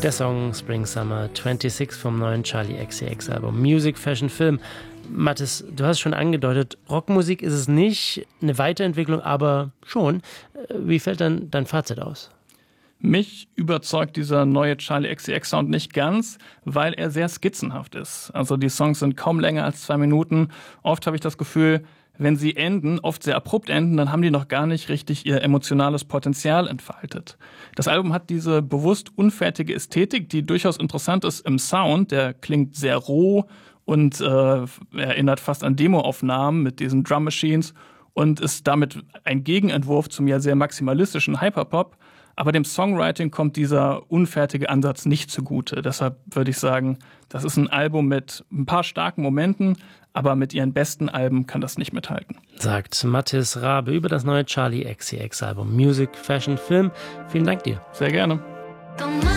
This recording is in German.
Der Song Spring Summer 26 vom neuen Charli XCX Album Music, Fashion, Film. Mathis, du hast es schon angedeutet, Rockmusik ist es nicht, eine Weiterentwicklung, aber schon. Wie fällt dann dein Fazit aus? Mich überzeugt dieser neue Charli XCX Sound nicht ganz, weil er sehr skizzenhaft ist. Also die Songs sind kaum länger als 2 Minuten. Oft habe ich das Gefühl, wenn sie enden, oft sehr abrupt enden, dann haben die noch gar nicht richtig ihr emotionales Potenzial entfaltet. Das Album hat diese bewusst unfertige Ästhetik, die durchaus interessant ist im Sound. Der klingt sehr roh und erinnert fast an Demoaufnahmen mit diesen Drum Machines und ist damit ein Gegenentwurf zum ja sehr maximalistischen Hyperpop. Aber dem Songwriting kommt dieser unfertige Ansatz nicht zugute. Deshalb würde ich sagen, das ist ein Album mit ein paar starken Momenten, aber mit ihren besten Alben kann das nicht mithalten. Sagt Mathis Rabe über das neue Charli XCX Album Music, Fashion, Film. Vielen Dank dir. Sehr gerne.